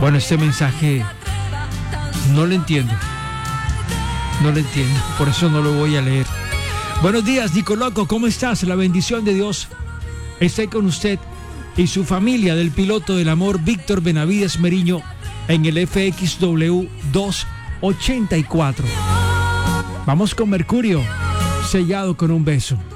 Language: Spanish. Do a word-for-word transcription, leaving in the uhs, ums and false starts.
Bueno, este mensaje no lo entiendo. No lo entiendo, por eso no lo voy a leer. Buenos días, Nicoloco, ¿cómo estás? La bendición de Dios esté con usted y su familia del piloto del amor Víctor Benavides Meriño en el F X W doscientos ochenta y cuatro. Vamos con Mercurio, sellado con un beso.